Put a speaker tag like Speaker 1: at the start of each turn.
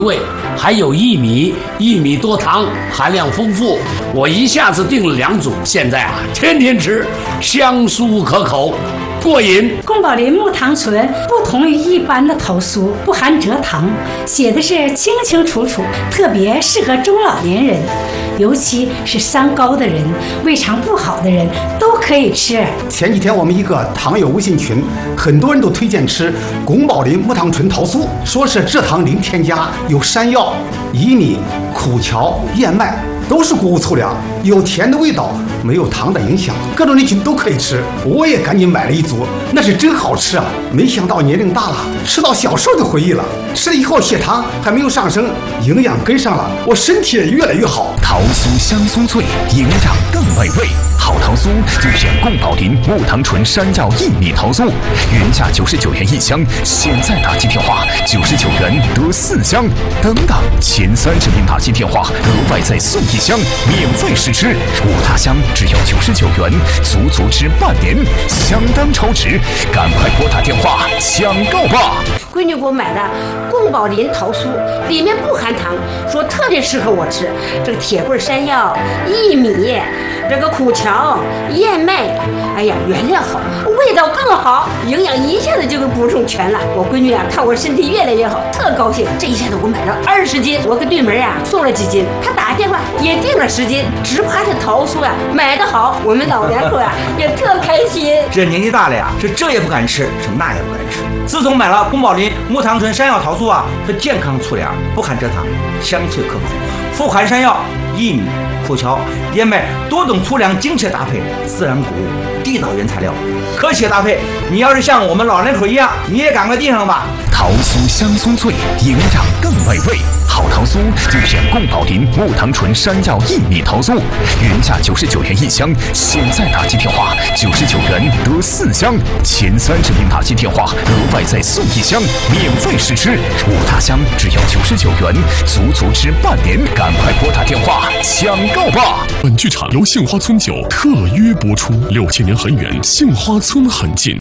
Speaker 1: 味，还有薏米多糖，含量丰富。我一下子订了2组，现在天天吃，香酥可口，过瘾。
Speaker 2: 宫保林木糖醇不同于一般的桃酥，不含蔗糖，写的是清清楚楚，特别适合中老年人，尤其是三高的人、胃肠不好的人都可以吃。
Speaker 3: 前几天我们一个糖友微信群，很多人都推荐吃宫保林木糖醇桃酥，说是蔗糖零添加，有山药、薏米、苦荞、燕麦，都是谷物粗粮，有甜的味道，没有糖的影响，各种人群都可以吃。我也赶紧买了1组，那是真好吃啊！没想到年龄大了，吃到小时候的回忆了。吃了以后血糖还没有上升，营养跟上了，我身体也越来越好。
Speaker 4: 桃酥香酥脆，营养更美味。好桃酥就选宫保林木糖醇山药薏米桃酥，原价99元1箱，现在打进电话99元得4箱。等等，前30名打进电话额外再送1箱，免费试吃。5大箱只要99元，足吃半年，相当超值。赶快拨打电话抢购吧！
Speaker 5: 闺女给我买的宫保林桃酥，里面不含糖，说特别适合我吃。这个铁棍山药、薏米，这个苦荞、燕麦，哎呀，原料好，味道更好，营养一下子就给补充全了。我闺女看我身体越来越好，特高兴。这一下子我买了20斤，我给对门送了几斤，她打电话也订了10斤，只怕这桃酥买得好，我们老两口也特开心。
Speaker 6: 这年纪大了是这也不敢吃，是那也不敢吃。自从买了宫保林木糖醇山药桃酥是健康粗粮，不含蔗糖，香脆可口，富含山药、薏米、苦荞、燕麦多种粗粮精确搭配，自然谷物，地道原材料，科学搭配。你要是像我们老两口一样，你也赶快订上吧。
Speaker 4: 桃酥香酥脆，营养更美味。好桃酥就选宫保林木糖醇山药薏米桃酥，原价99元1箱，现在打进电话99元得4箱，前30名打进电话额外再送1箱，免费试吃。5大箱只要99元，足吃半年。赶快拨打电话抢购吧！
Speaker 7: 本剧场由杏花村酒特约播出。6000年很远，杏花村很近。